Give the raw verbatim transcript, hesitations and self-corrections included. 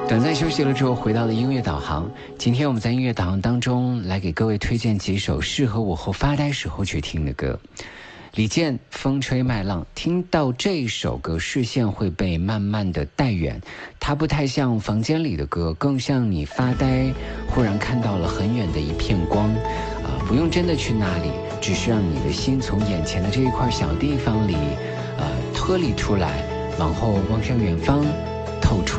短暂休息了之后，回到了音乐导航。今天我们在音乐导航当中来给各位推荐几首适合午后发呆时候去听的歌。李健风吹麦浪，听到这首歌视线会被慢慢的带远，它不太像房间里的歌，更像你发呆忽然看到了很远的一片光啊、呃，不用真的去那里，只是让你的心从眼前的这一块小地方里呃脱离出来，往后望向远方，透出